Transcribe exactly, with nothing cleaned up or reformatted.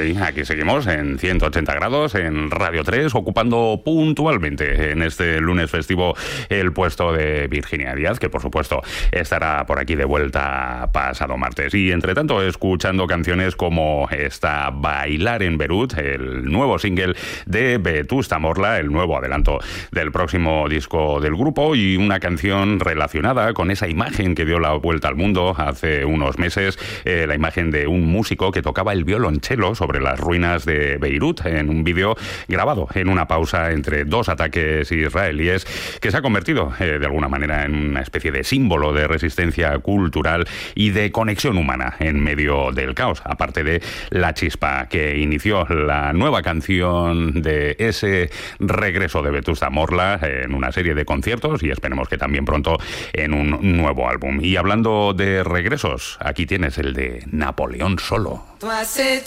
Sí, aquí seguimos en ciento ochenta grados, en Radio tres, ocupando puntualmente en este lunes festivo el puesto de Virginia Díaz, que por supuesto estará por aquí de vuelta pasado martes. Y entre tanto, escuchando canciones como esta Bailar en Beirut, el nuevo single de Vetusta Morla, el nuevo adelanto del próximo disco del grupo, y una canción relacionada con esa imagen que dio la vuelta al mundo hace unos meses, eh, la imagen de un músico que tocaba el violonchelo sobre las ruinas de Beirut en un vídeo grabado en una pausa entre dos ataques israelíes, que se ha convertido eh, de alguna manera en una especie de símbolo de resistencia cultural y de conexión humana en medio del caos, aparte de la chispa que inició la nueva canción de ese regreso de Vetusta Morla en una serie de conciertos, y esperemos que también pronto en un nuevo álbum. Y hablando de regresos, aquí tienes el de Napoleón Solo.